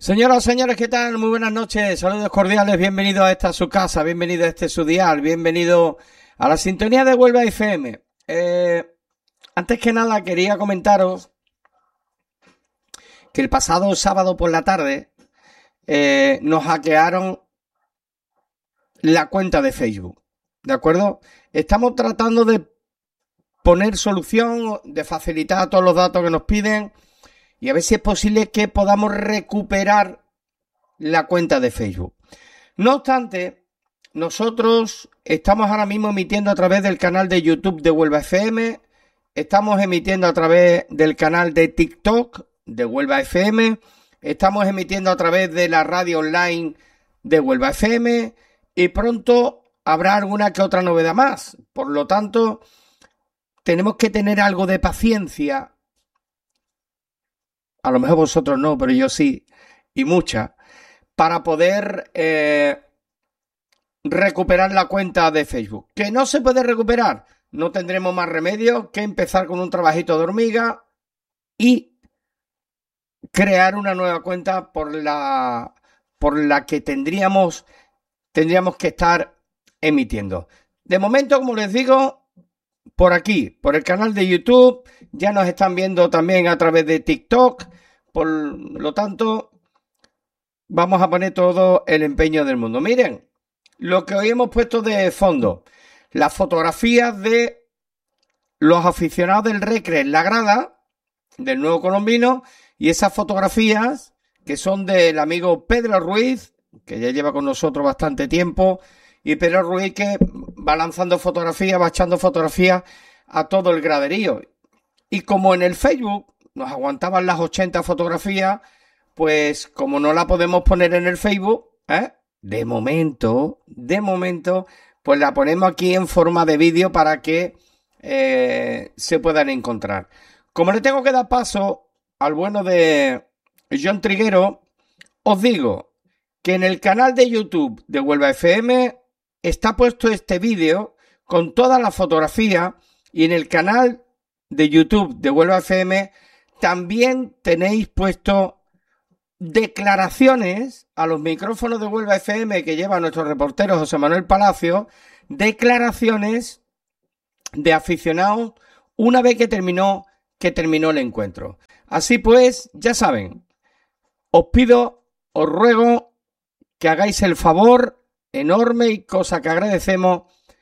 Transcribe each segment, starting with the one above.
Señoras, señores, ¿qué tal? Muy buenas noches, saludos cordiales, bienvenido a esta su casa, bienvenido a este su dial, bienvenido a la sintonía de Huelva FM. Antes que nada quería comentaros que el pasado sábado por la tarde nos hackearon la cuenta de Facebook, ¿de acuerdo? Estamos tratando de poner solución, de facilitar todos los datos que nos piden y a ver si es posible que podamos recuperar la cuenta de Facebook. No obstante, nosotros estamos ahora mismo emitiendo a través del canal de YouTube de Huelva FM, estamos emitiendo a través del canal de TikTok de Huelva FM, estamos emitiendo a través de la radio online de Huelva FM y pronto habrá alguna que otra novedad más. Por lo tanto, tenemos que tener algo de paciencia. A lo mejor vosotros no, pero yo sí, y mucha, para poder recuperar la cuenta de Facebook. ¿Que no se puede recuperar? No tendremos más remedio que empezar con un trabajito de hormiga y crear una nueva cuenta por la que tendríamos que estar emitiendo. De momento, como les digo, por aquí, por el canal de YouTube, ya nos están viendo también a través de TikTok, por lo tanto, vamos a poner todo el empeño del mundo. Miren, lo que hoy hemos puesto de fondo, las fotografías de los aficionados del Recre en la grada, del Nuevo Colombino, y esas fotografías que son del amigo Pedro Ruiz, que ya lleva con nosotros bastante tiempo, y Pedro Ruiz que va lanzando fotografías, va echando fotografías a todo el graderío. Y como en el Facebook nos aguantaban las 80 fotografías, pues como no la podemos poner en el Facebook, de momento, pues la ponemos aquí en forma de vídeo para que se puedan encontrar. Como le tengo que dar paso al bueno de John Triguero, os digo que en el canal de YouTube de Huelva FM está puesto este vídeo con toda la fotografía y en el canal de YouTube de Huelva FM también tenéis puesto declaraciones a los micrófonos de Huelva FM que lleva nuestro reportero José Manuel Palacio, declaraciones de aficionados una vez que terminó el encuentro. Así pues, ya saben, os ruego que hagáis el favor enorme y cosa que agradecemos,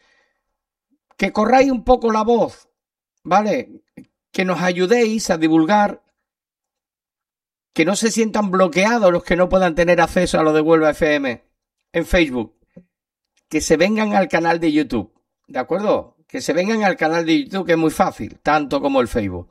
que corráis un poco la voz, ¿vale? Que nos ayudéis a divulgar, que no se sientan bloqueados los que no puedan tener acceso a lo de Huelva FM en Facebook, que se vengan al canal de YouTube, ¿de acuerdo? Que se vengan al canal de YouTube, que es muy fácil, tanto como el Facebook.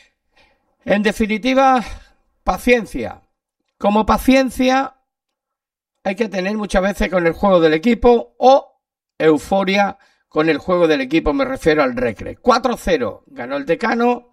En definitiva, paciencia. Como paciencia hay que tener muchas veces con el juego del equipo o euforia con el juego del equipo, me refiero al Recre. 4-0 ganó el Decano,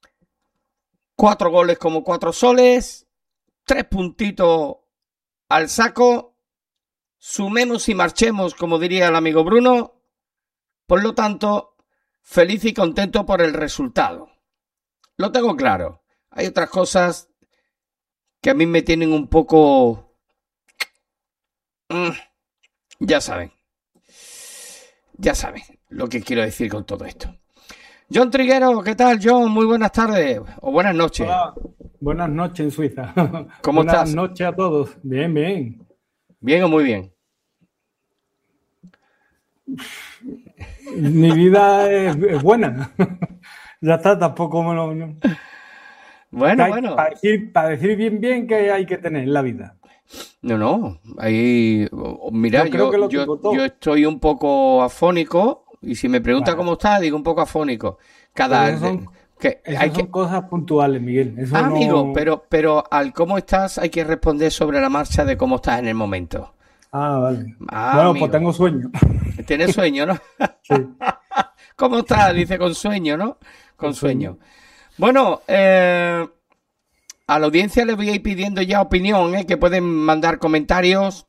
4 goles como 4 soles, 3 puntitos al saco, sumemos y marchemos, como diría el amigo Bruno. Por lo tanto, feliz y contento por el resultado. Lo tengo claro. Hay otras cosas que a mí me tienen un poco... Ya saben lo que quiero decir con todo esto. John Triguero, ¿qué tal, John? Muy buenas tardes o buenas noches. Hola, buenas noches en Suiza. ¿Cómo estás? Buenas noches a todos. Bien, bien. ¿Bien o muy bien? Mi vida es buena. Ya está, tampoco me lo... Bueno. Para decir bien que hay que tener en la vida. No. Ahí, mira, yo estoy un poco afónico y si me pregunta cómo está, digo un poco afónico. Son cosas puntuales, Miguel. Eso amigo, pero al cómo estás hay que responder sobre la marcha de cómo estás en el momento. Vale. Bueno, amigo, pues tengo sueño. ¿Tienes sueño, no? Sí. ¿Cómo estás? Dice con sueño, ¿no? Con sueño. Bueno, a la audiencia les voy a ir pidiendo ya opinión, que pueden mandar comentarios.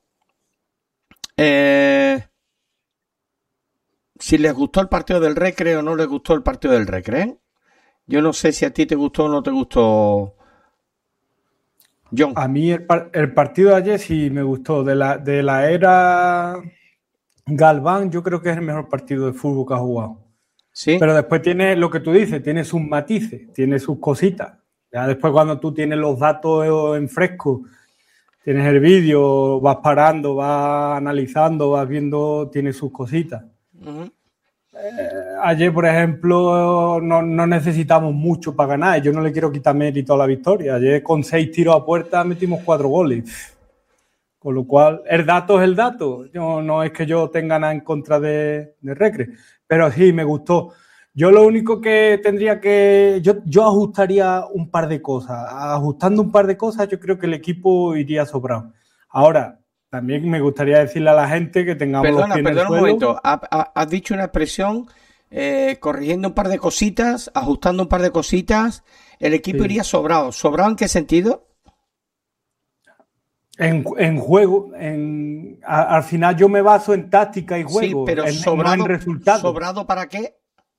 Si les gustó el partido del Recre o no les gustó el partido del Recre. Yo no sé si a ti te gustó o no te gustó John. A mí el partido de ayer sí me gustó. De la era Galván, yo creo que es el mejor partido de fútbol que ha jugado. Sí. Pero después tiene lo que tú dices, tiene sus matices, tiene sus cositas. Ya después cuando tú tienes los datos en fresco, tienes el vídeo, vas parando, vas analizando, vas viendo, tiene sus cositas. Uh-huh. Ayer, por ejemplo, no necesitamos mucho para ganar. Yo no le quiero quitar mérito a la victoria. Ayer con 6 tiros a puerta metimos 4 goles. Con lo cual, el dato es el dato. No es que yo tenga nada en contra de Recre, pero sí me gustó. Yo lo único que tendría que... Yo ajustaría un par de cosas. Ajustando un par de cosas, yo creo que el equipo iría sobrado. Ahora, también me gustaría decirle a la gente que tengamos los pies en el suelo. Perdona un momento. Has dicho una expresión, corrigiendo un par de cositas, ajustando un par de cositas, el equipo iría sobrado. ¿Sobrado en qué sentido? En juego, al final yo me baso en táctica y juego, sí, pero no en resultados. ¿Sobrado para qué?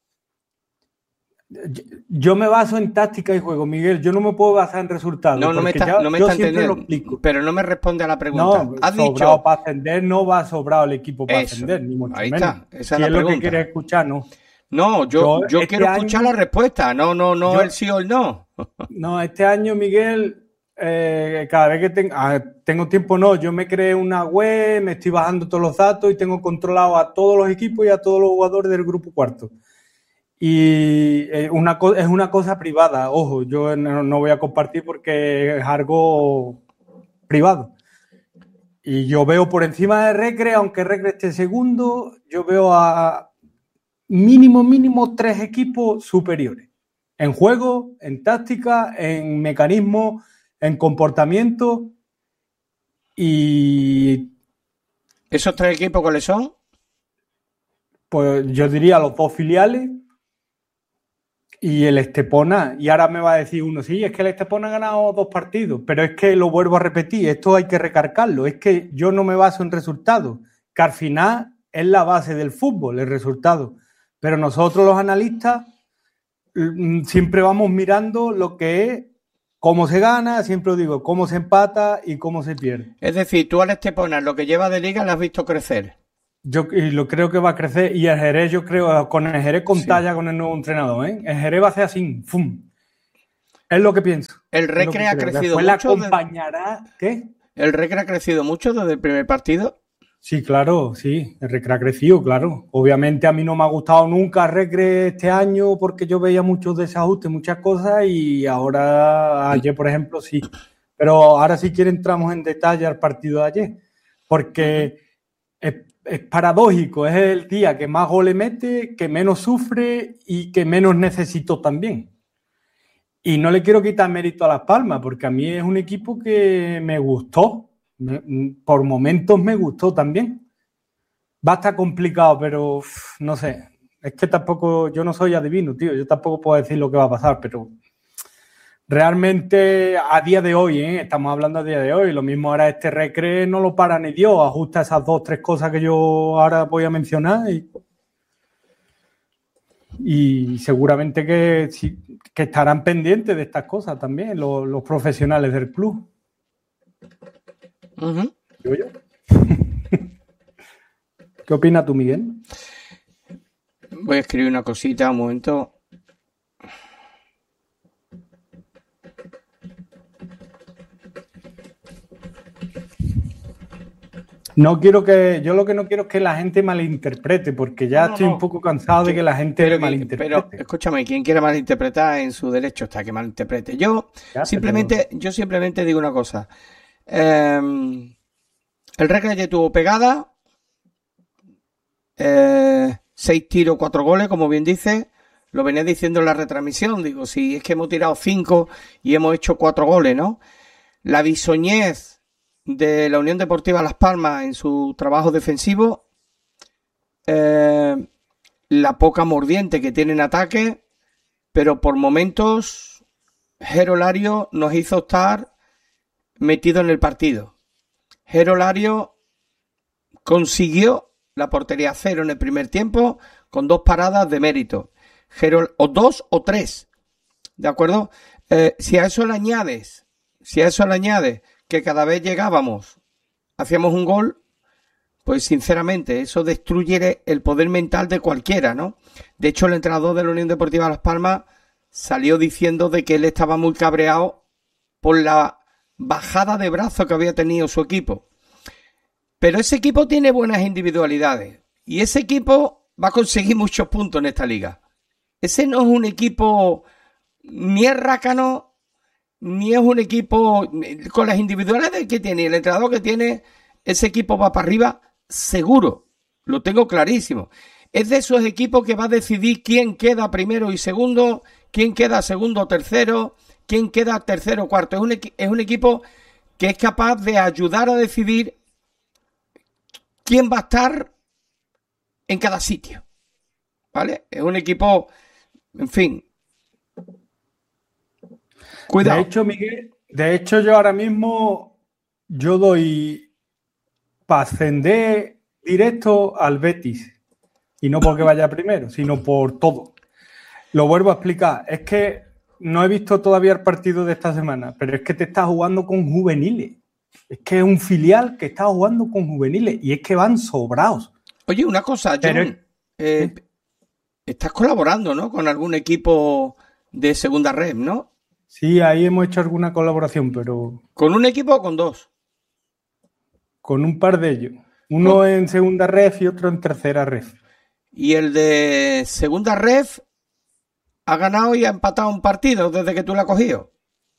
Yo me baso en táctica y juego, Miguel. Yo no me puedo basar en resultados. No me está entendiendo. Lo explico. Pero no me responde a la pregunta. No, ¿has sobrado dicho para ascender? No va sobrado el equipo para ascender, ni mucho ahí menos. Está. Esa si es la pregunta. Lo que quieres escuchar, no. No, yo quiero escuchar la respuesta. No el sí o el no. No, este año, Miguel, cada vez que tengo tiempo, yo me creé una web, me estoy bajando todos los datos y tengo controlado a todos los equipos y a todos los jugadores del grupo cuarto. Y es una cosa privada, ojo, yo no voy a compartir porque es algo privado. Y yo veo por encima de Recre, aunque Recre esté segundo, yo veo a mínimo 3 equipos superiores. En juego, en táctica, en mecanismo, en comportamiento. Y... ¿Esos 3 equipos cuáles son? Pues yo diría los 2 filiales y el Estepona. Y ahora me va a decir uno, sí, es que el Estepona ha ganado 2 partidos, pero es que lo vuelvo a repetir, esto hay que recargarlo, es que yo no me baso en resultados, que al final es la base del fútbol, el resultado. Pero nosotros los analistas siempre vamos mirando lo que es, cómo se gana, siempre os digo, cómo se empata y cómo se pierde. Es decir, tú al Estepona, lo que lleva de liga, lo has visto crecer. Yo lo creo que va a crecer y el Jerez, yo creo, con el Jerez talla con el nuevo entrenador, ¿eh? El Jerez va a hacer así, ¡fum! Es lo que pienso. El Recre ha crecido mucho. ¿La acompañará? ¿Qué? ¿El Recre ha crecido mucho desde el primer partido? Sí, claro, sí. El Recre ha crecido, claro. Obviamente a mí no me ha gustado nunca el Recre este año porque yo veía muchos desajustes, muchas cosas y ahora, ayer, por ejemplo, sí. Pero ahora si quiere entramos en detalle al partido de ayer. Porque... Es paradójico, es el día que más goles mete, que menos sufre y que menos necesitó también. Y no le quiero quitar mérito a Las Palmas, porque a mí es un equipo que me gustó. Por momentos me gustó también. Va a estar complicado, pero no sé. Es que tampoco, yo no soy adivino, tío. Yo tampoco puedo decir lo que va a pasar, pero... Realmente a día de hoy, estamos hablando a día de hoy, lo mismo ahora este Recre no lo para ni Dios, ajusta esas 2 o 3 cosas que yo ahora voy a mencionar y seguramente que estarán pendientes de estas cosas también los profesionales del club. Uh-huh. ¿Yo? ¿Qué opinas tú, Miguel? Voy a escribir una cosita, un momento. Yo lo que no quiero es que la gente malinterprete, porque ya estoy un poco cansado de que la gente malinterprete. Pero escúchame, quien quiera malinterpretar en su derecho está que malinterprete. Yo simplemente digo una cosa. El Recre ya tuvo pegada, 6 tiros, 4 goles, como bien dice. Lo venía diciendo en la retransmisión. Digo, si es que hemos tirado 5 y hemos hecho 4 goles, ¿no? La bisoñez de la Unión Deportiva Las Palmas en su trabajo defensivo, la poca mordiente que tiene en ataque, pero por momentos Jero Lario nos hizo estar metido en el partido. Jero Lario consiguió la portería 0 en el primer tiempo con 2 paradas de mérito, o 2 o 3, ¿de acuerdo? Si a eso le añades Si a eso le añades que cada vez llegábamos, hacíamos un gol, pues sinceramente eso destruye el poder mental de cualquiera, ¿no? De hecho, el entrenador de la Unión Deportiva Las Palmas salió diciendo de que él estaba muy cabreado por la bajada de brazo que había tenido su equipo. Pero ese equipo tiene buenas individualidades y ese equipo va a conseguir muchos puntos en esta liga. Ese no es un equipo ni es rácano, ni es un equipo con las individualidades que tiene, el entrenador que tiene, ese equipo va para arriba seguro, lo tengo clarísimo. Es de esos equipos que va a decidir quién queda primero y segundo, quién queda segundo o tercero, quién queda tercero o cuarto. Es un equipo que es capaz de ayudar a decidir quién va a estar en cada sitio, ¿vale? Es un equipo, en fin. Cuidado. De hecho, Miguel, yo ahora mismo yo doy para ascender directo al Betis. Y no porque vaya primero, sino por todo. Lo vuelvo a explicar. Es que no he visto todavía el partido de esta semana, pero es que te estás jugando con juveniles. Es que es un filial que está jugando con juveniles y es que van sobrados. Oye, una cosa, John. Estás colaborando, ¿no? Con algún equipo de segunda red, ¿no? Sí, ahí hemos hecho alguna colaboración, pero... ¿Con un equipo o con dos? Con un par de ellos. Uno en segunda ref y otro en tercera ref. ¿Y el de segunda ref ha ganado y ha empatado un partido desde que tú lo has cogido?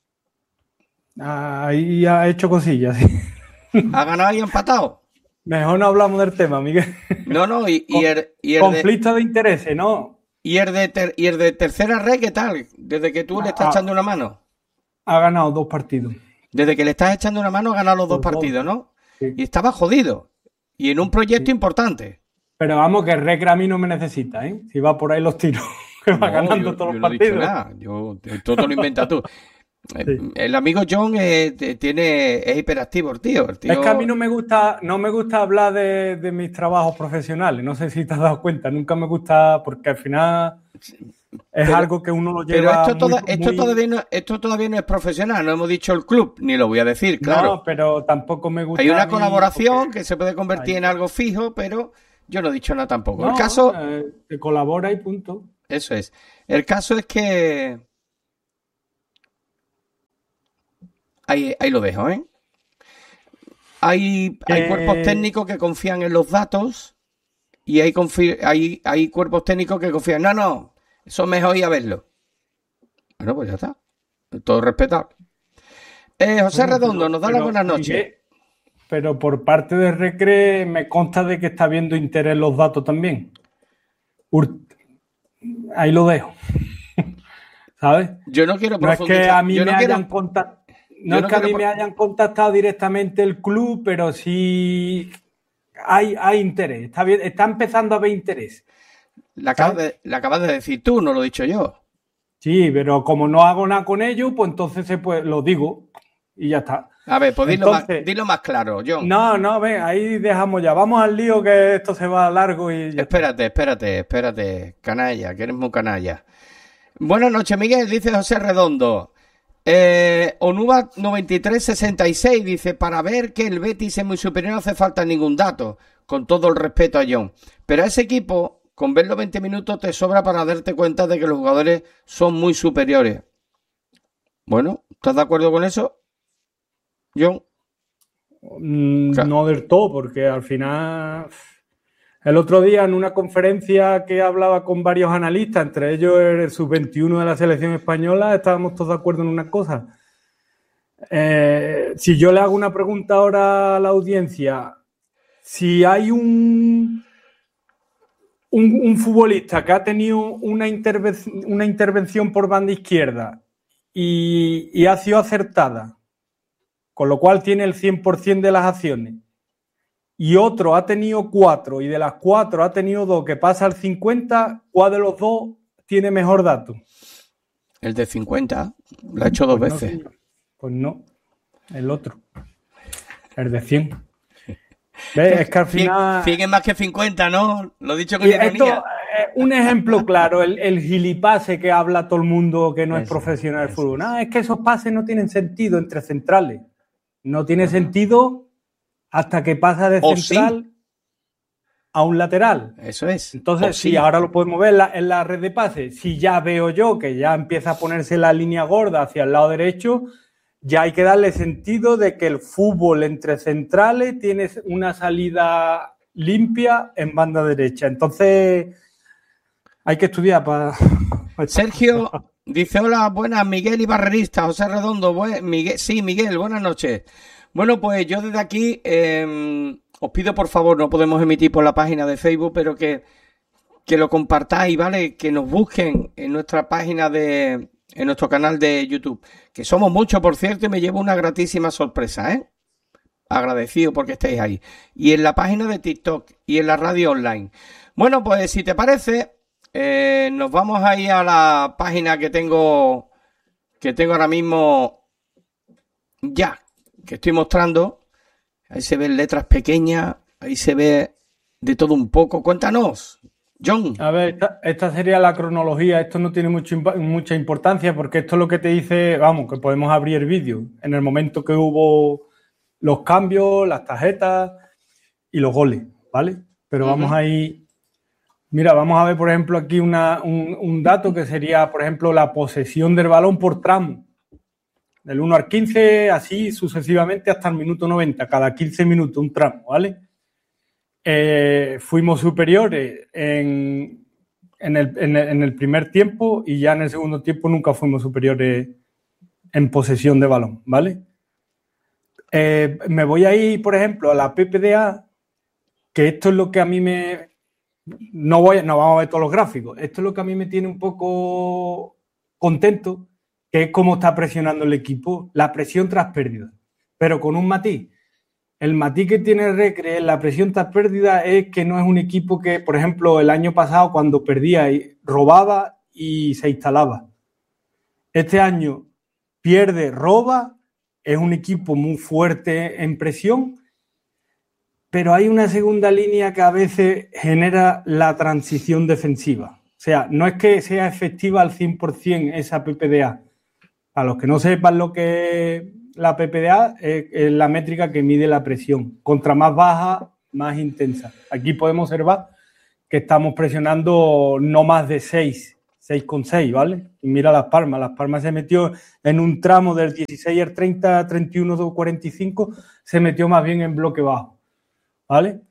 Ahí ha hecho cosillas, sí. ¿Ha ganado y ha empatado? Mejor no hablamos del tema, Miguel. No, y el conflicto de intereses, ¿no? ¿Y el de tercera red qué tal? Desde que tú le estás echando una mano. Ha ganado 2 partidos. Desde que le estás echando una mano ha ganado los 2 partidos, ¿no? Sí. Y estaba jodido. Y en un proyecto importante. Pero vamos, que el Recre a mí no me necesita, ¿eh? Si va por ahí los tiros, que va ganando todos los partidos. No he dicho nada. Todo lo inventas tú. Sí. El amigo John es hiperactivo, el tío. Es que a mí no me gusta hablar de mis trabajos profesionales. No sé si te has dado cuenta. Nunca me gusta porque al final es algo que uno lo lleva. Pero esto todavía no es profesional. No hemos dicho el club, ni lo voy a decir, claro. No, pero tampoco me gusta. Hay una colaboración que se puede convertir en algo fijo, pero yo no he dicho nada tampoco. El caso. Te colabora y punto. Eso es. El caso es que. Ahí lo dejo, ¿eh? Hay cuerpos técnicos que confían en los datos y hay cuerpos técnicos que confían. No, eso es mejor ir a verlo. Bueno, pues ya está. Todo respetable. José Redondo, nos da las buenas noches. Pero por parte de Recre me consta de que está viendo interés en los datos también. Ahí lo dejo. ¿Sabes? Yo no quiero profundizar. No es que a mí me hayan contactado directamente el club, pero sí hay interés. Está bien, está empezando a haber interés. La acabas de decir tú, no lo he dicho yo. Sí, pero como no hago nada con ello, pues entonces lo digo y ya está. A ver, pues dilo más claro, John. No, ven, ahí dejamos ya. Vamos al lío que esto se va largo y ya. Espérate, canalla, que eres muy canalla. Buenas noches, Miguel, dice José Redondo. Onuba 9366 dice: para ver que el Betis es muy superior no hace falta ningún dato, con todo el respeto a John, pero a ese equipo con verlo 20 minutos te sobra para darte cuenta de que los jugadores son muy superiores. Bueno, ¿estás de acuerdo con eso, John? No del todo, porque al final el otro día en una conferencia que hablaba con varios analistas, entre ellos el sub-21 de la selección española, estábamos todos de acuerdo en una cosa. Si yo le hago una pregunta ahora a la audiencia, si hay un futbolista que ha tenido una intervención por banda izquierda y ha sido acertada, con lo cual tiene el 100% de las acciones, y otro ha tenido 4 y de las 4 ha tenido 2 que pasa al 50, ¿cuál de los 2 tiene mejor dato? El de 50, lo ha hecho 2 veces. Pues no, el otro, el de 100. ¿Ves? Es que al final... 100 es más que 50, ¿no? Lo he dicho con ironía. un ejemplo claro, el gilipase que habla todo el mundo que no es profesional del fútbol. No, es que esos pases no tienen sentido entre centrales. No tiene sentido hasta que pasa de central a un lateral. Eso es. Entonces, sí, ahora lo podemos ver en la red de pases. Si ya veo yo que ya empieza a ponerse la línea gorda hacia el lado derecho, ya hay que darle sentido de que el fútbol entre centrales tiene una salida limpia en banda derecha. Entonces, hay que estudiar para... Sergio dice, hola, buenas, Miguel y Barrerista, José Redondo. Miguel, buenas noches. Bueno, pues yo desde aquí os pido, por favor, no podemos emitir por la página de Facebook, pero que lo compartáis, ¿vale? Que nos busquen en nuestra página en nuestro canal de YouTube, que somos muchos, por cierto, y me llevo una gratísima sorpresa, ¿eh? Agradecido porque estéis ahí. Y en la página de TikTok y en la radio online. Bueno, pues si te parece, nos vamos a ir a la página que tengo ahora mismo ya, que estoy mostrando. Ahí se ven letras pequeñas, ahí se ve de todo un poco. Cuéntanos, John. A ver, esta sería la cronología. Esto no tiene mucha importancia porque esto es lo que te dice, vamos, que podemos abrir el vídeo en el momento que hubo los cambios, las tarjetas y los goles, ¿vale? Pero vamos a ir... Mira, vamos a ver, por ejemplo, aquí un dato que sería, por ejemplo, la posesión del balón por tramo. Del 1 al 15, así sucesivamente hasta el minuto 90, cada 15 minutos un tramo, ¿vale? Fuimos superiores en el primer tiempo y ya en el segundo tiempo nunca fuimos superiores en posesión de balón, ¿vale? Me voy a ir, por ejemplo, a la PPDA, que esto es lo que a mí me... No vamos a ver todos los gráficos. Esto es lo que a mí me tiene un poco contento, que es cómo está presionando el equipo, la presión tras pérdida. Pero con un matiz. El matiz que tiene el Recre en la presión tras pérdida es que no es un equipo que, por ejemplo, el año pasado cuando perdía robaba y se instalaba. Este año pierde, roba, es un equipo muy fuerte en presión, pero hay una segunda línea que a veces genera la transición defensiva. O sea, no es que sea efectiva al 100% esa PPDA. A los que no sepan lo que es la PPDA, es la métrica que mide la presión. Contra más baja, más intensa. Aquí podemos observar que estamos presionando no más de 6,6, ¿vale? Y mira Las Palmas. Las Palmas se metió en un tramo del 16 al 30, 31, 45, se metió más bien en bloque bajo. ¿Vale?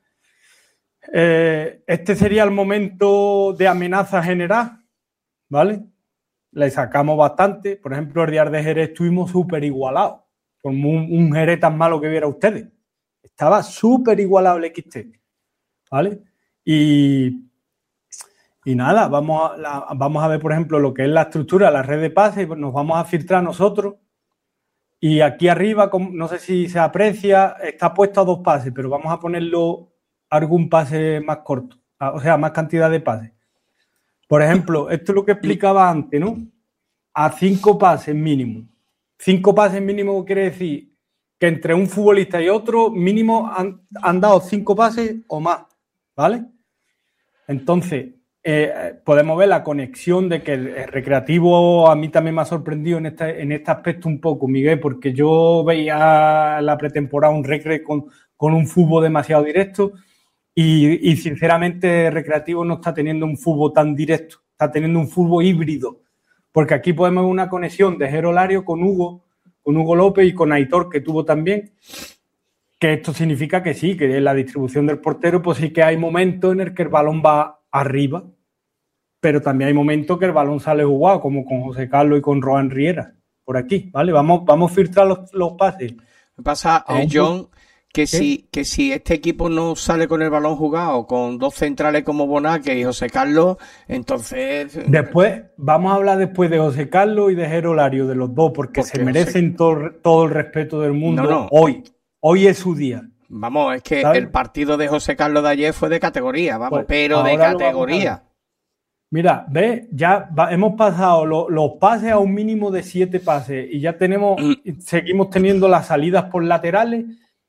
Este sería el momento de amenaza general, ¿vale? Le sacamos bastante. Por ejemplo, el día de Jerez estuvimos súper igualados, con un Jerez tan malo que viera ustedes. Estaba súper igualado el XT, ¿vale? Y nada, vamos a ver, por ejemplo, lo que es la estructura, la red de pases, nos vamos a filtrar nosotros. Y aquí arriba, no sé si se aprecia, está puesto a 2 pases, pero vamos a ponerlo algún pase más corto, o sea, más cantidad de pases. Por ejemplo, esto es lo que explicaba antes, ¿no? A 5 pases mínimo. 5 pases mínimo quiere decir que entre un futbolista y otro mínimo han dado 5 pases o más, ¿vale? Entonces, podemos ver la conexión de que el Recreativo a mí también me ha sorprendido en este aspecto un poco, Miguel, porque yo veía la pretemporada un Recre con un fútbol demasiado directo y sinceramente Recreativo no está teniendo un fútbol tan directo, está teniendo un fútbol híbrido, porque aquí podemos ver una conexión de Jero Lario con Hugo López y con Aitor, que tuvo también, que esto significa que sí, que en la distribución del portero pues sí que hay momentos en el que el balón va arriba, pero también hay momentos que el balón sale jugado, como con José Carlos y con Rohan Riera, por aquí, ¿vale? Vamos a filtrar los pases. Me pasa, John, que si este equipo no sale con el balón jugado, con 2 centrales como Bonaque y José Carlos, entonces... Después, vamos a hablar después de José Carlos y de Jero Lario, de los dos, porque se merecen todo el respeto del mundo. No. Hoy es su día. Vamos, es que ¿sabes? El partido de José Carlos de ayer fue de categoría, vamos, pues pero de categoría. Mira, ¿ves? Ya hemos pasado los pases a un mínimo de 7 pases y ya seguimos teniendo las salidas por laterales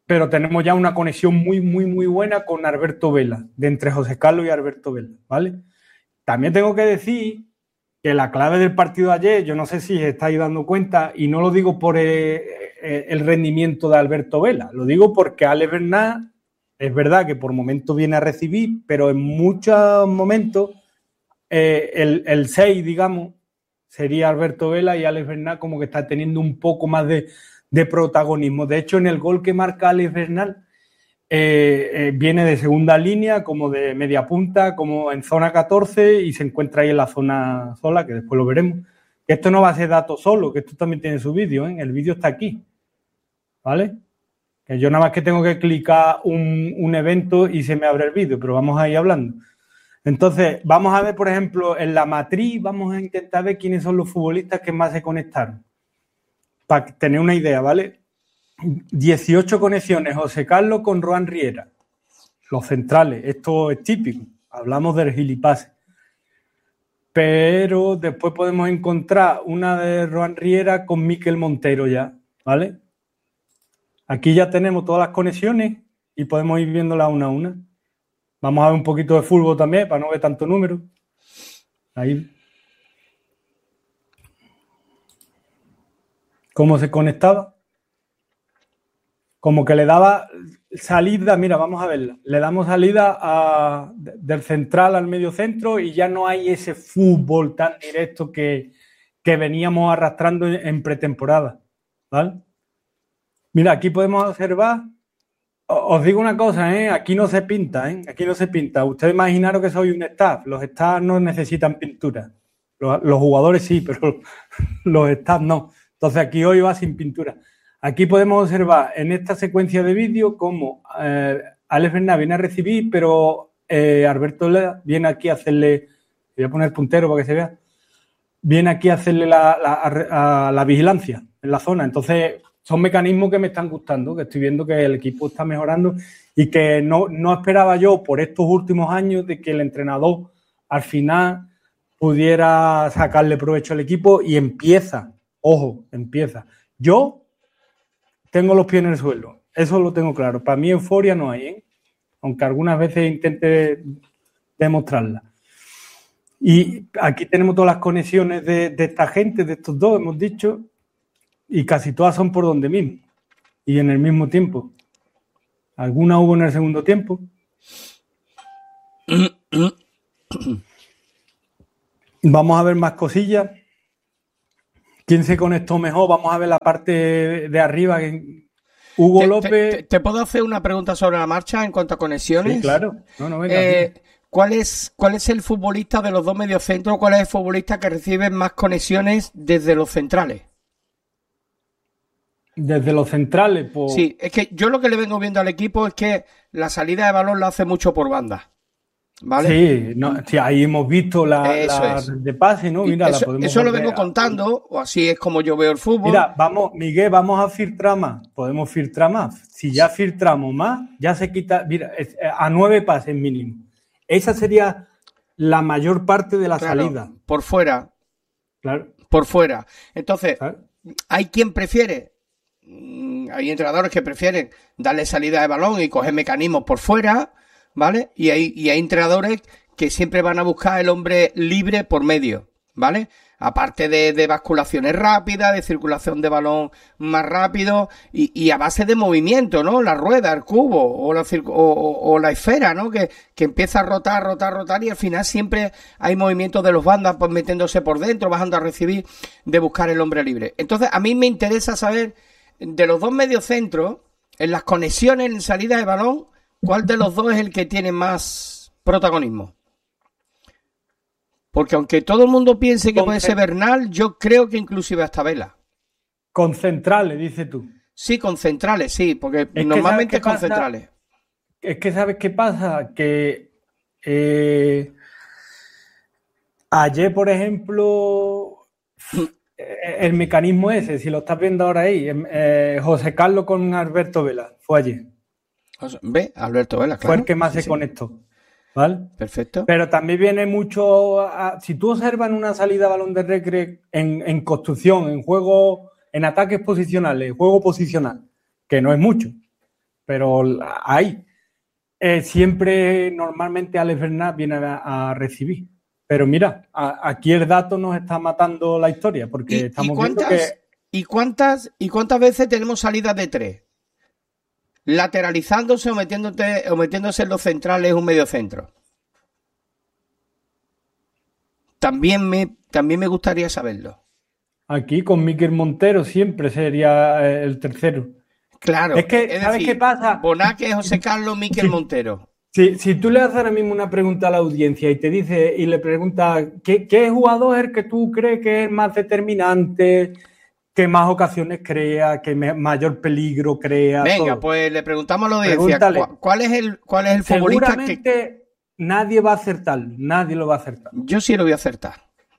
pero tenemos ya una conexión muy, muy, muy buena con Alberto Vela, de entre José Carlos y Alberto Vela, ¿vale? También tengo que decir que la clave del partido de ayer, yo no sé si os estáis dando cuenta, y no lo digo por el rendimiento de Alberto Vela, lo digo porque Alex Bernat es verdad que por momentos viene a recibir, pero en muchos momentos el 6, digamos, sería Alberto Vela, y Alex Bernat como que está teniendo un poco más de protagonismo. De hecho, en el gol que marca Alex Bernat, viene de segunda línea, como de media punta, como en zona 14, y se encuentra ahí en la zona sola, que después lo veremos. Esto no va a ser dato solo, que esto también tiene su vídeo, ¿eh? El vídeo está aquí, ¿vale? Que yo nada más que tengo que clicar un evento y se me abre el vídeo, pero vamos a ir hablando. Entonces, vamos a ver, por ejemplo, en la matriz, vamos a intentar ver quiénes son los futbolistas que más se conectaron. Para tener una idea, ¿vale? 18 conexiones, José Carlos con Rohan Riera. Los centrales, esto es típico. Hablamos del gilipase. Pero después podemos encontrar una de Rohan Riera con Mikel Montero ya, ¿vale? Aquí ya tenemos todas las conexiones y podemos ir viéndolas una a una. Vamos a ver un poquito de fútbol también, para no ver tanto número. Ahí. ¿Cómo se conectaba? Como que le daba salida, mira, vamos a verla. Le damos salida del central al medio centro y ya no hay ese fútbol tan directo que veníamos arrastrando en pretemporada, ¿vale? Mira, aquí podemos observar. Os digo una cosa, ¿eh? Aquí no se pinta, ¿eh? Aquí no se pinta. Ustedes imaginaron que soy un staff. Los staff no necesitan pintura. Los jugadores sí, pero los staff no. Entonces aquí hoy va sin pintura. Aquí podemos observar en esta secuencia de vídeo cómo Alex Bernat viene a recibir, pero Alberto Vela viene aquí a hacerle, voy a poner puntero para que se vea, viene aquí a hacerle la vigilancia en la zona. Entonces son mecanismos que me están gustando, que estoy viendo que el equipo está mejorando y que no esperaba yo por estos últimos años de que el entrenador al final pudiera sacarle provecho al equipo y empieza. Ojo, empieza. Yo tengo los pies en el suelo, eso lo tengo claro. Para mí euforia no hay, ¿eh? Aunque algunas veces intente demostrarla. Y aquí tenemos todas las conexiones de esta gente, de estos dos, hemos dicho, y casi todas son por donde mismo y en el mismo tiempo. Algunas hubo en el segundo tiempo. Vamos a ver más cosillas. ¿Quién se conectó mejor? Vamos a ver la parte de arriba. Hugo López. ¿Te puedo hacer una pregunta sobre la marcha en cuanto a conexiones? Sí, claro. Venga, ¿cuál es el futbolista de los dos mediocentros? ¿Cuál es el futbolista que recibe más conexiones desde los centrales? Desde los centrales, pues. Sí, es que yo lo que le vengo viendo al equipo es que la salida de balón la hace mucho por banda. ¿Vale? Sí, ahí hemos visto la de pase, ¿no? Mira, eso lo vengo contando, o así es como yo veo el fútbol. Mira, Miguel, vamos a filtrar más. Podemos filtrar más. Si ya filtramos más, ya se quita. Mira, a 9 pases mínimo. Esa sería la mayor parte de la salida. Por fuera. Claro. Por fuera. Entonces, claro. Hay quien prefiere. Hay entrenadores que prefieren darle salida de balón y coger mecanismos por fuera, ¿vale? Y hay entrenadores que siempre van a buscar el hombre libre por medio, ¿vale? Aparte de basculaciones rápidas, de circulación de balón más rápido y a base de movimiento, ¿no? La rueda, el cubo o la esfera, ¿no? Que empieza a rotar y al final siempre hay movimientos de los bandas pues metiéndose por dentro, bajando a recibir, de buscar el hombre libre. Entonces a mí me interesa saber de los dos mediocentros, en las conexiones, en salida de balón, ¿cuál de los dos es el que tiene más protagonismo? Porque aunque todo el mundo piense que puede ser Bernal, yo creo que inclusive hasta Vela. Con centrales, dices tú. Sí, con centrales, sí, porque normalmente con centrales. Es que ¿sabes qué pasa? Que ayer, por ejemplo, el mecanismo ese, si lo estás viendo ahora ahí, José Carlos con Alberto Vela, fue ayer. ¿Ve? Alberto Vela, claro. Fue el que más se conectó. ¿Vale? Perfecto. Pero también viene mucho. Si tú observas en una salida a balón de recre en construcción, en juego, en ataques posicionales, en juego posicional, que no es mucho, pero hay. Siempre, normalmente, Alex Bernat viene a recibir. Pero mira, aquí el dato nos está matando la historia, porque estamos viendo que... ¿Y cuántas veces tenemos salidas de 3? Lateralizándose o metiéndose en los centrales un medio centro. También me gustaría saberlo. Aquí con Mikel Montero siempre sería el tercero. Claro. Es que, ¿sabes qué pasa? Bonaque, José Carlos, Mikel Montero. Si tú le haces ahora mismo una pregunta a la audiencia y te dice, y le preguntas ¿qué jugador es el que tú crees que es más determinante, que más ocasiones crea, que mayor peligro crea? Venga, todo? pues le preguntamos a la audiencia, ¿cuál es el futbolista Seguramente nadie va a acertar, nadie lo va a acertar. Yo sí lo voy a acertar.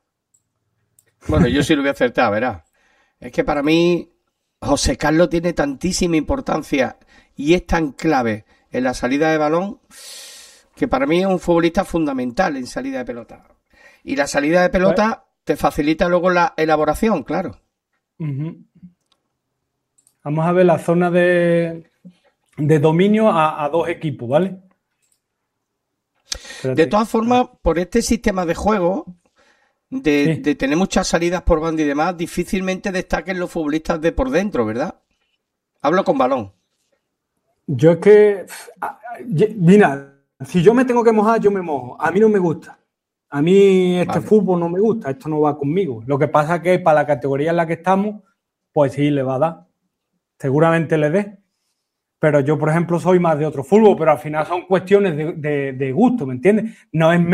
Bueno, yo sí lo voy a acertar, verás. Es que para mí José Carlos tiene tantísima importancia y es tan clave en la salida de balón que para mí es un futbolista fundamental en salida de pelota. Y la salida de pelota te facilita luego la elaboración, claro. Uh-huh. Vamos a ver la zona de dominio a 2 equipos, ¿vale? Espérate. De todas formas, por este sistema de juego, de tener muchas salidas por banda y demás, difícilmente destaquen los futbolistas de por dentro, ¿verdad? Hablo con balón. Yo es que, mira, si yo me tengo que mojar, yo me mojo. A mí no me gusta. A mí fútbol no me gusta, esto no va conmigo. Lo que pasa es que para la categoría en la que estamos, pues sí, le va a dar. Seguramente le dé. Pero yo, por ejemplo, soy más de otro fútbol, pero al final son cuestiones de gusto, ¿me entiendes? No es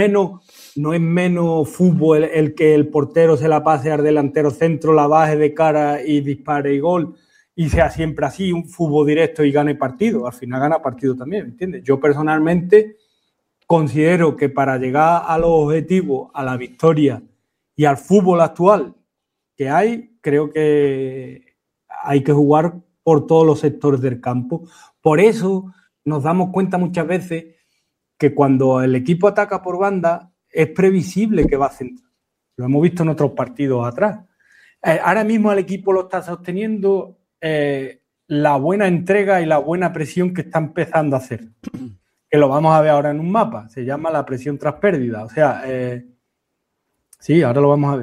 menos fútbol el que el portero se la pase al delantero centro, la baje de cara y dispare y gol, y sea siempre así, un fútbol directo y gane partido. Al final gana partido también, ¿me entiendes? Yo personalmente considero que para llegar a los objetivos, a la victoria y al fútbol actual que hay, creo que hay que jugar por todos los sectores del campo. Por eso nos damos cuenta muchas veces que cuando el equipo ataca por banda es previsible que va a centrar. Lo hemos visto en otros partidos atrás. Ahora mismo el equipo lo está sosteniendo la buena entrega y la buena presión que está empezando a hacer. Que lo vamos a ver ahora en un mapa. Se llama la presión tras pérdida. O sea, sí, ahora lo vamos a ver.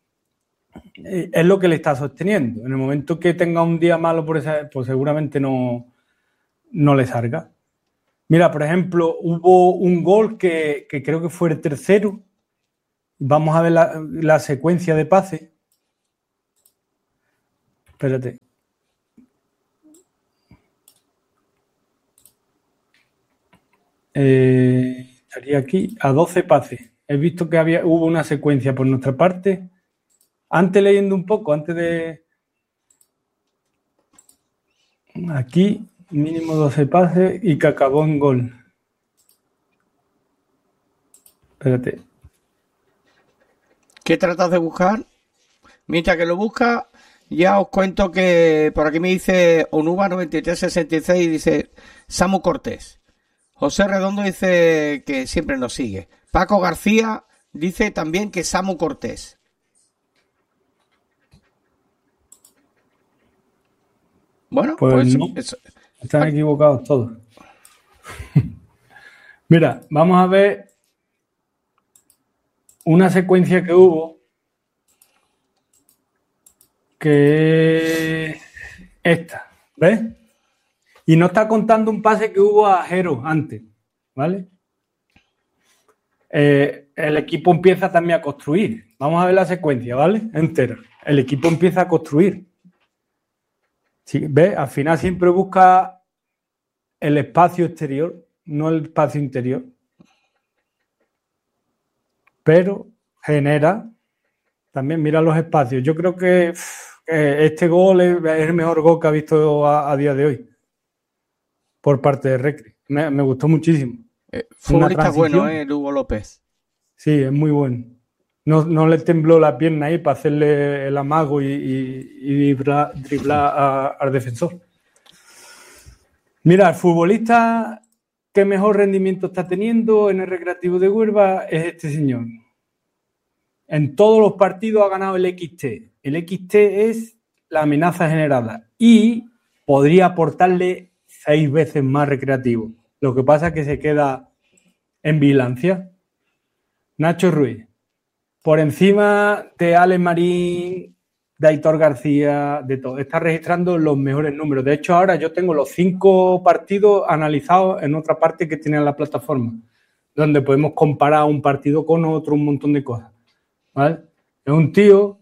Es lo que le está sosteniendo. En el momento que tenga un día malo pues seguramente no le salga. Mira, por ejemplo, hubo un gol que creo que fue el tercero. Vamos a ver la secuencia de pases. Espérate. Estaría aquí a 12 pases. He visto que hubo una secuencia por nuestra parte. Antes leyendo un poco, antes de... Aquí, mínimo 12 pases y que acabó en gol. Espérate. ¿Qué tratas de buscar? Mientras que lo busca, ya os cuento que por aquí me dice Onuba 9366, dice Samu Cortés. José Redondo dice que siempre nos sigue. Paco García dice también que Samu Cortés. Bueno, pues no. Están equivocados todos. Mira, vamos a ver una secuencia que hubo que es esta, ¿ves? Y no está contando un pase que hubo a Jero antes, ¿vale? El equipo empieza también a construir. Vamos a ver la secuencia, ¿vale? Entera. El equipo empieza a construir. Sí, ¿ves? Al final siempre busca el espacio exterior, no el espacio interior. Pero genera también, mira los espacios. Yo creo que este gol es el mejor gol que ha visto a día de hoy por parte de Recre. Me gustó muchísimo. Futbolista bueno, Hugo López. Sí, es muy bueno. No le tembló la pierna ahí para hacerle el amago y driblar al defensor. Mira, el futbolista que mejor rendimiento está teniendo en el Recreativo de Huelva es este señor. En todos los partidos ha ganado el XT. El XT es la amenaza generada y podría aportarle 6 veces más recreativo. Lo que pasa es que se queda en vigilancia. Nacho Ruiz, por encima de Alex Marín, de Aitor García, de todo, está registrando los mejores números. De hecho, ahora yo tengo los 5 partidos analizados en otra parte que tiene la plataforma, donde podemos comparar un partido con otro, un montón de cosas, ¿vale? Es un tío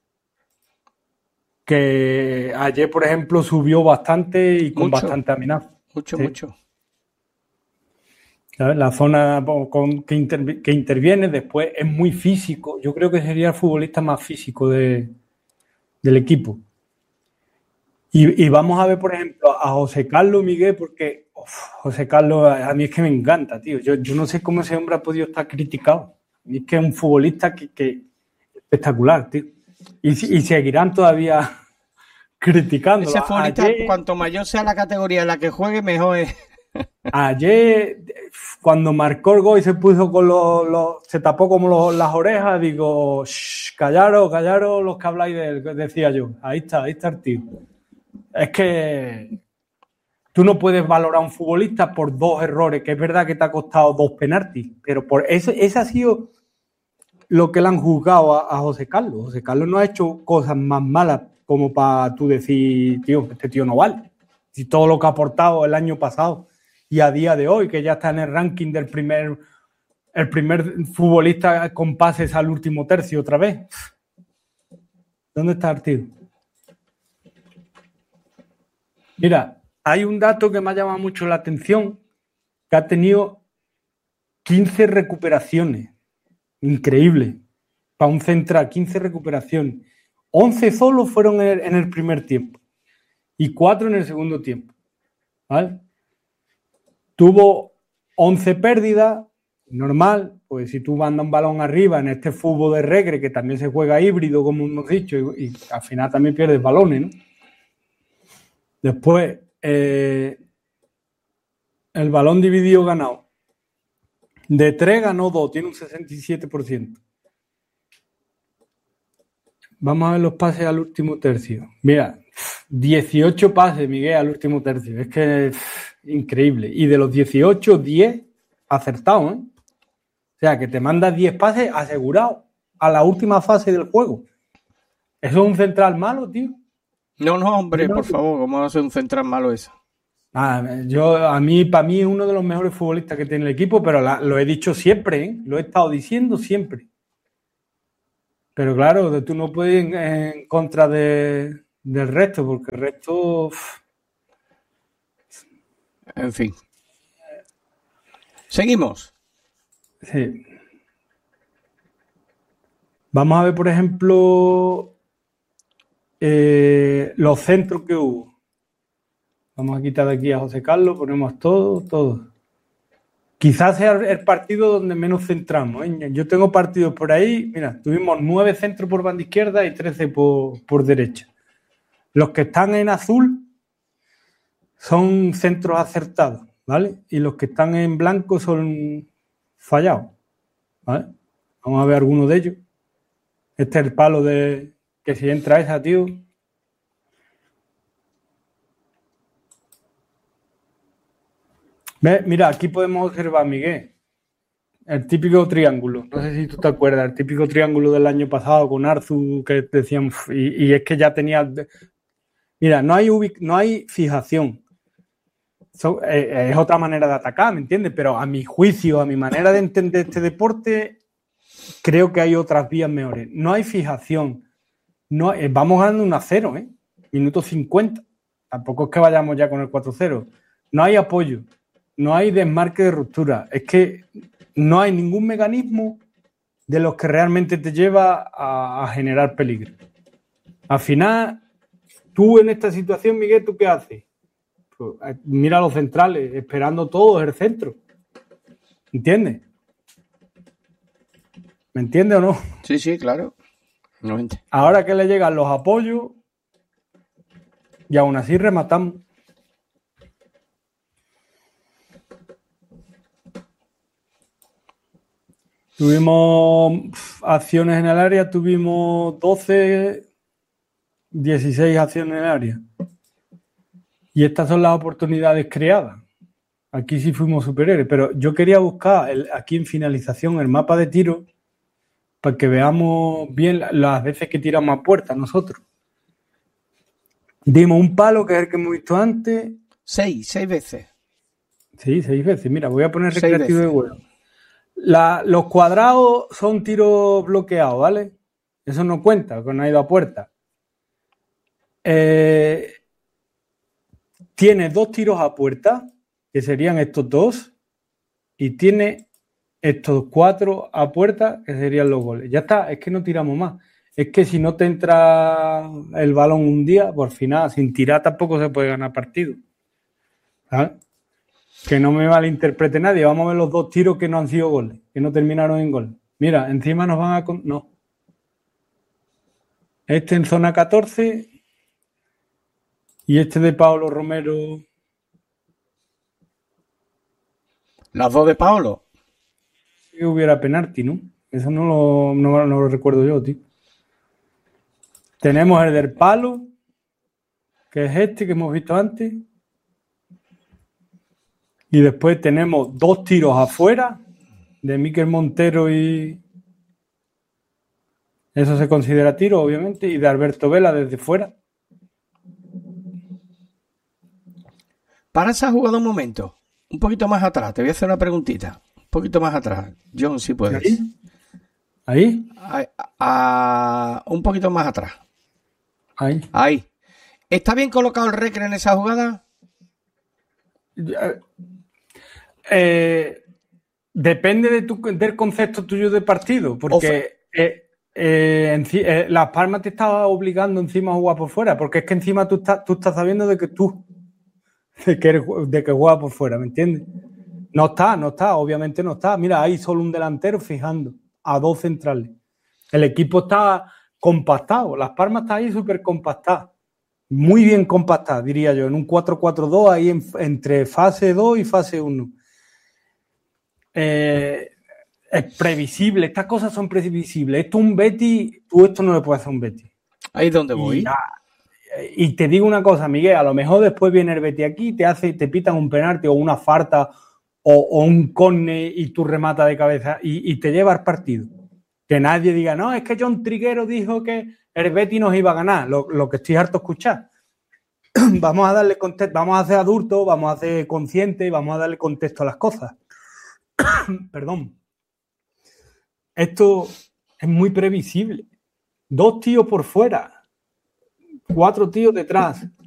que ayer, por ejemplo, subió bastante y con bastante amenaza. Mucho. La zona que interviene después es muy físico. Yo creo que sería el futbolista más físico del equipo. Y vamos a ver, por ejemplo, a José Carlos Miguel, porque José Carlos a mí es que me encanta, tío. Yo no sé cómo ese hombre ha podido estar criticado. A mí es que es un futbolista que espectacular, tío. Y seguirán todavía criticando. Ese futbolista, cuanto mayor sea la categoría en la que juegue, mejor es. Ayer, cuando marcó el gol y se puso con se tapó como las orejas, digo, callaros los que habláis de él, decía yo. Ahí está el tío. Es que tú no puedes valorar a un futbolista por 2 errores, que es verdad que te ha costado 2 penaltis, pero por ese ha sido lo que le han juzgado a José Carlos. José Carlos no ha hecho cosas más malas como para tú decir, tío, este tío no vale. Si todo lo que ha aportado el año pasado y a día de hoy, que ya está en el ranking del primer futbolista con pases al último tercio otra vez. ¿Dónde está el tío? Mira, hay un dato que me ha llamado mucho la atención, que ha tenido 15 recuperaciones. Increíble. Para un central, 15 recuperaciones. 11 solo fueron en el primer tiempo y 4 en el segundo tiempo. ¿Vale? Tuvo 11 pérdidas, normal, pues si tú mandas un balón arriba en este fútbol de regre, que también se juega híbrido, como hemos dicho, y al final también pierdes balones, ¿no? Después, el balón dividido ganado. De 3 ganó 2, tiene un 67%. Vamos a ver los pases al último tercio. Mira, 18 pases, Miguel, al último tercio. Es que es increíble. Y de los 18, 10 acertados, ¿eh? O sea, que te manda 10 pases asegurados a la última fase del juego. ¿Eso es un central malo, tío? No, hombre, por favor, ¿cómo va a ser un central malo eso? Para mí es uno de los mejores futbolistas que tiene el equipo, pero lo he dicho siempre, ¿eh? Lo he estado diciendo siempre. Pero claro, tú no puedes ir en contra del resto, porque el resto... En fin. Seguimos. Sí. Vamos a ver, por ejemplo, los centros que hubo. Vamos a quitar de aquí a José Carlos, ponemos todo. Quizás sea el partido donde menos centramos, ¿eh? Yo tengo partidos por ahí, mira, tuvimos 9 centros por banda izquierda y 13 por derecha. Los que están en azul son centros acertados, ¿vale? Y los que están en blanco son fallados, ¿vale? Vamos a ver algunos de ellos. Este es el palo de que si entra esa, tío. ¿Ves? Mira, aquí podemos observar, Miguel, el típico triángulo. No sé si tú te acuerdas, el típico triángulo del año pasado con Arzu, que decían, y es que ya tenía... Mira, no hay fijación. Es otra manera de atacar, ¿me entiendes? Pero a mi juicio, a mi manera de entender este deporte, creo que hay otras vías mejores. No hay fijación. Vamos ganando 1-0, ¿eh? Minuto 50. Tampoco es que vayamos ya con el 4-0. No hay apoyo. No hay desmarque de ruptura. Es que no hay ningún mecanismo de los que realmente te lleva a generar peligro. Al final, tú en esta situación, Miguel, ¿tú qué haces? Pues, mira a los centrales, esperando todos el centro. ¿Entiendes? ¿Me entiendes o no? Sí, claro. No. Ahora que le llegan los apoyos y aún así rematamos. Tuvimos acciones en el área, tuvimos 16 acciones en el área. Y estas son las oportunidades creadas. Aquí sí fuimos superiores, pero yo quería buscar aquí en finalización el mapa de tiro para que veamos bien las veces que tiramos a puerta nosotros. Dimos un palo, que es el que hemos visto antes. 6 veces. Sí, 6 veces. Mira, voy a poner 6 recreativo de veces. vuelo. Los cuadrados son tiros bloqueados, ¿vale? Eso no cuenta, que no ha ido a puerta. Tiene 2 tiros a puerta, que serían estos 2, y tiene estos 4 a puerta, que serían los goles. Ya está, es que no tiramos más. Es que si no te entra el balón un día, por final, sin tirar tampoco se puede ganar partido. ¿Sabes? Que no me malinterprete nadie. Vamos a ver los 2 tiros que no han sido goles, que no terminaron en gol. Mira, encima nos van a... No. Este en zona 14 y este de Pablo Romero. Las 2 de Paolo. Que hubiera penalti, ¿no? Eso no lo recuerdo yo, tío. Tenemos el del palo, que es este que hemos visto antes. Y después tenemos 2 tiros afuera de Mikel Montero y... Eso se considera tiro, obviamente, y de Alberto Vela desde fuera. Para esa jugada un momento. Un poquito más atrás. Te voy a hacer una preguntita. Un poquito más atrás. John, si puedes. ¿Ahí? Un poquito más atrás. Ahí. ¿Está bien colocado el Recre en esa jugada? Depende del concepto tuyo de partido, porque Las Palmas te estaba obligando encima a jugar por fuera, porque es que encima tú estás sabiendo de que juegas por fuera, ¿me entiendes? No está, obviamente no está. Mira, hay solo un delantero fijando a 2 centrales. El equipo está compactado, Las Palmas está ahí súper compactada, muy bien compactada, diría yo, en un 4-4-2 ahí entre fase 2 y fase 1. Es previsible, estas cosas son previsibles. Esto un Betis, esto no le puedes hacer un Betis. Ahí es donde voy. Y te digo una cosa, Miguel, a lo mejor después viene el Betis aquí, te pitan un penalti o una falta o un córner y tú rematas de cabeza y te lleva al partido. Que nadie diga, no, es que John Triguero dijo que el Betis nos iba a ganar, lo que estoy harto de escuchar. Vamos a darle contexto, vamos a ser adultos, vamos a ser conscientes y vamos a darle contexto a las cosas. Perdón. Esto es muy previsible. 2 tíos por fuera, 4 tíos detrás.